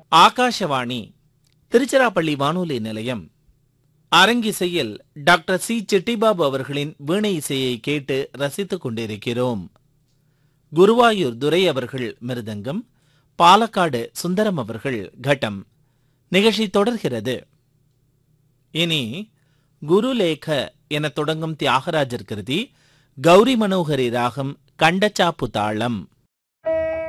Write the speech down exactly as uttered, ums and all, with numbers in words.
ஆகாஷவாணி திருச்சிராப்பள்ளி வானொலி நிலையம். அரங்கிசையில் doctor C Chittibabu அவர்களின் வீணை இசையை கேட்டு ரசித்துக் கொண்டிருக்கிறோம். குருவாயூர் துரை அவர்கள் மிருதங்கம், பாலக்காடு சுந்தரம் அவர்கள் கட்டம். நிகழ்ச்சி தொடர்கிறது. இனி குருலேக என தொடங்கும் தியாகராஜர் கிருதி, கௌரி மனோகரி ராகம், கண்டச்சாப்பு தாளம்.